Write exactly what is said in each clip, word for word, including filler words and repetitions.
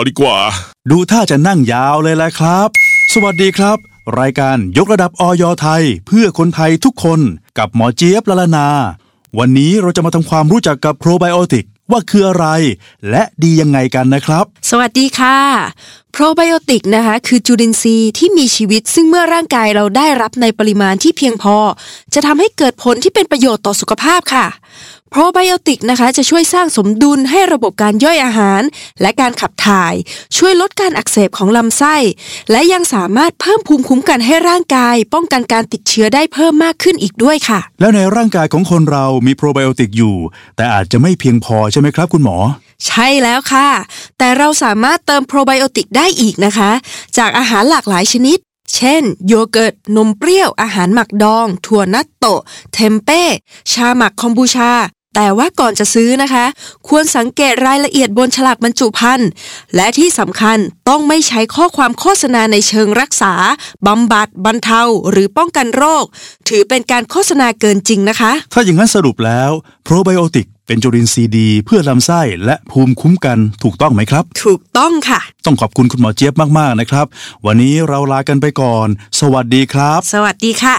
ดีกว่าดูท่าจะนั่งยาวเลยแหละครับสวัสดีครับรายการยกระดับอย.ไทยเพื่อคนไทยทุกคนกับหมอเจี๊ยบละละนาวันนี้เราจะมาทำความรู้จักกับโปรไบโอติกว่าคืออะไรและดียังไงกันนะครับสวัสดีค่ะโปรไบโอติกนะคะคือจุลินทรีย์ที่มีชีวิตซึ่งเมื่อร่างกายเราได้รับในปริมาณที่เพียงพอจะทำให้เกิดผลที่เป็นประโยชน์ต่อสุขภาพค่ะโปรไบโอติกนะคะจะช่วยสร้างสมดุลให้ระบบการย่อยอาหารและการขับถ่ายช่วยลดการอักเสบของลำไส้และยังสามารถเพิ่มภูมิคุ้มกันให้ร่างกายป้องกันการติดเชื้อได้เพิ่มมากขึ้นอีกด้วยค่ะแล้วในร่างกายของคนเรามีโปรไบโอติกอยู่แต่อาจจะไม่เพียงพอใช่ไหมครับคุณหมอใช่แล้วค่ะแต่เราสามารถเติมโปรไบโอติกได้อีกนะคะจากอาหารหลากหลายชนิดเช่นโยเกิร์ตนมเปรี้ยวอาหารหมักดองถั่วนัตโตะเทมเป้ชาหมักคอมบูชาแต่ว่าก่อนจะซื้อนะคะควรสังเกตรายละเอียดบนฉลากบรรจุภัณฑ์และที่สำคัญต้องไม่ใช้ข้อความโฆษณาในเชิงรักษาบำบัดบรรเทาหรือป้องกันโรคถือเป็นการโฆษณาเกินจริงนะคะถ้าอย่างนั้นสรุปแล้วโปรไบโอติกเป็นจุลินทรีย์ดีเพื่อลำไส้และภูมิคุ้มกันถูกต้องไหมครับถูกต้องค่ะต้องขอบคุณคุณหมอเจี๊ยบมากๆนะครับวันนี้เราลากันไปก่อนสวัสดีครับสวัสดีค่ะ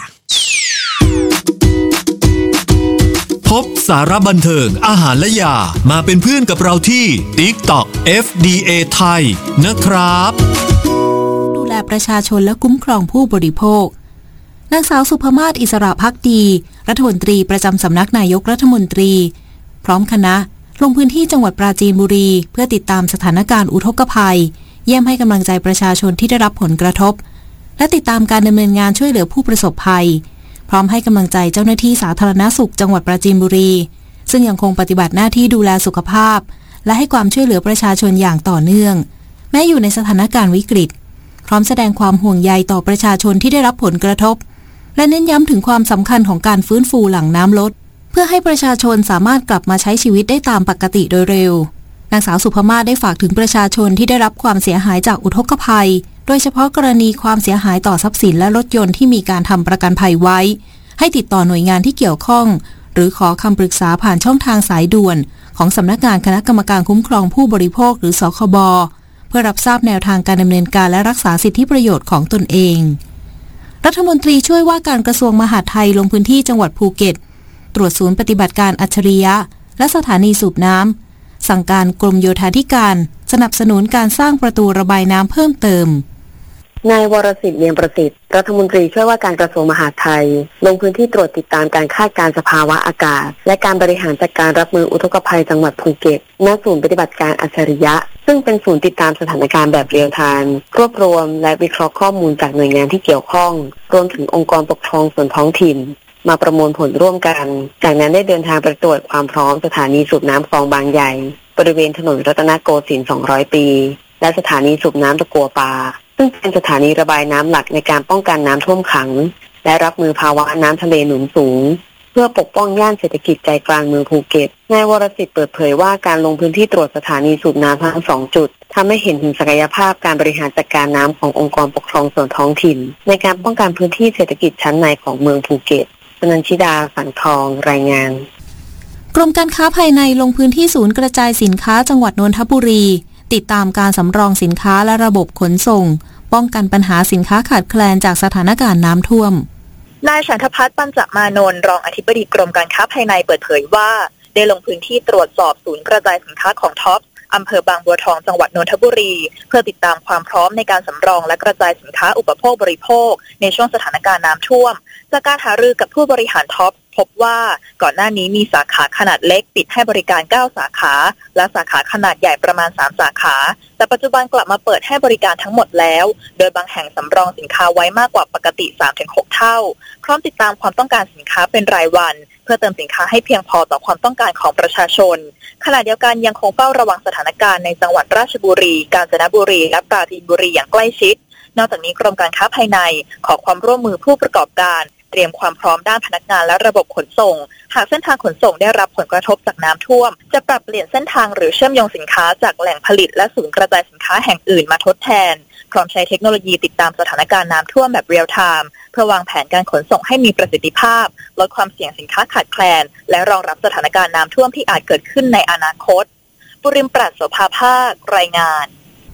พบสาระบันเทิงอาหารและยามาเป็นเพื่อนกับเราที่ TikTok เอฟ ดี เอ ไทยนะครับดูแลประชาชนและคุ้มครองผู้บริโภคนางสาวสุภมาศอิสระภักดีรัฐมนตรีประจำสำนักนายกรัฐมนตรีพร้อมคณะลงพื้นที่จังหวัดปราจีนบุรีเพื่อติดตามสถานการณ์อุทกภัยเยี่ยมให้กำลังใจประชาชนที่ได้รับผลกระทบและติดตามการดำเนินงานช่วยเหลือผู้ประสบภัยพร้อมให้กำลังใจเจ้าหน้าที่สาธารณสุขจังหวัดปราจีนบุรีซึ่งยังคงปฏิบัติหน้าที่ดูแลสุขภาพและให้ความช่วยเหลือประชาชนอย่างต่อเนื่องแม้อยู่ในสถานการณ์วิกฤตพร้อมแสดงความห่วงใยต่อประชาชนที่ได้รับผลกระทบและเน้นย้ำถึงความสำคัญของการฟื้นฟูหลังน้ำลดเพื่อให้ประชาชนสามารถกลับมาใช้ชีวิตได้ตามปกติโดยเร็วนางสาวสุภมาศได้ฝากถึงประชาชนที่ได้รับความเสียหายจากอุทกภัยโดยเฉพาะกรณีความเสียหายต่อทรัพย์สินและรถยนต์ที่มีการทำประกันภัยไว้ให้ติดต่อหน่วยงานที่เกี่ยวข้องหรือขอคำปรึกษาผ่านช่องทางสายด่วนของสำนักงานคณะกรรมการคุ้มครองผู้บริโภคหรือสคบเพื่อรับทราบแนวทางการดำเนินการและรักษาสิทธิประโยชน์ของตนเองรัฐมนตรีช่วยว่าการกระทรวงมหาดไทยลงพื้นที่จังหวัดภูเก็ตตรวจศูนย์ปฏิบัติการอัจฉริยะและสถานีสูบน้ำสั่งการกรมโยธาธิการสนับสนุนการสร้างประตูระบายน้ำเพิ่มเติมนายวรสิทธิ์เนียมประสิทธิ์รัฐมนตรีช่วยว่าการกระทรวงมหาดไทยลงพื้นที่ตรวจติดตามการคาดการณ์สภาวะอากาศและการบริหารจัดการรับมืออุทกภัยจังหวัดภูเก็ตณศูนย์ปฏิบัติการอัจฉริยะซึ่งเป็นศูนย์ติดตามสถานการณ์แบบเรียลไทม์รวบรวมและวิเคราะห์ข้อมูลจากหน่วยงานที่เกี่ยวข้องรวมถึงองค์กรปกครองส่วนท้องถิ่นมาประมวลผลร่วมกันจากนั้นได้เดินทางไปตรวจความพร้อมสถานีสูบน้ำคลองบางใหญ่บริเวณถนนรัตนโกสินทร์สองร้อยปีและสถานีสูบน้ำตะกัวป่าซึ่งเป็นสถานีระบายน้ำหลักในการป้องกันน้ำท่วมขังและรับมือภาวะน้ำทะเลหนุนสูงเพื่อปกป้องย่านเศรษฐกิจใจกลางเมืองภูเก็ตนายวรสิทธิ์เปิดเผยว่าการลงพื้นที่ตรวจสถานีสูบน้ำทั้งสองจุดทำให้เห็นถึงศักยภาพการบริหารจัดการน้ำขององค์กรปกครองส่วนท้องถิ่นในการป้องกันพื้นที่เศรษฐกิจชั้นในของเมืองภูเก็ตชนัญชิดาสังทองรายงานกรมการค้าภายในลงพื้นที่ศูนย์กระจายสินค้าจังหวัดนนทบุรีติดตามการสำรองสินค้าและระบบขนส่งป้องกันปัญหาสินค้าขาดแคลนจากสถานการณ์น้ำท่วมนายฉันทพัฒน์ปัญจมานนท์รองอธิบดีกรมการค้าภายในเปิดเผยว่าได้ลงพื้นที่ตรวจสอบศูนย์กระจายสินค้าของท็อปอำเภอบางบัวทองจังหวัดนนทบุรีเพื่อติดตามความพร้อมในการสำรองและกระจายสินค้าอุปโภคบริโภคในช่วงสถานการณ์น้ำท่วมจากการหารือกับผู้บริหารท็อปพบว่าก่อนหน้านี้มีสาขาขนาดเล็กปิดให้บริการเก้าสาขาและสาขาขนาดใหญ่ประมาณสามสาขาแต่ปัจจุบันกลับมาเปิดให้บริการทั้งหมดแล้วโดยบางแห่งสำรองสินค้าไว้มากกว่าปกติ สามถึงหก เท่าพร้อมติดตามความต้องการสินค้าเป็นรายวันเพื่อเติมสินค้าให้เพียงพอต่อความต้องการของประชาชนขณะเดียวกันยังคงเฝ้าระวังสถานการณ์ในจังหวัดราชบุรีกาญจนบุรีและปราจีนบุรีอย่างใกล้ชิดนอกจากนี้กรมการค้าภายในขอความร่วมมือผู้ประกอบการเตรียมความพร้อมด้านพนักงานและระบบขนส่งหากเส้นทางขนส่งได้รับผลกระทบจากน้ำท่วมจะปรับเปลี่ยนเส้นทางหรือเชื่อมโยงสินค้าจากแหล่งผลิตและศูนย์กระจายสินค้าแห่งอื่นมาทดแทนพร้อมใช้เทคโนโลยีติดตามสถานการณ์น้ำท่วมแบบเรียลไทม์เพื่อวางแผนการขนส่งให้มีประสิทธิภาพลดความเสี่ยงสินค้าขาดแคลนและรองรับสถานการณ์น้ำท่วมที่อาจเกิดขึ้นในอนาคตบุริมปราศโสภาภาครายงาน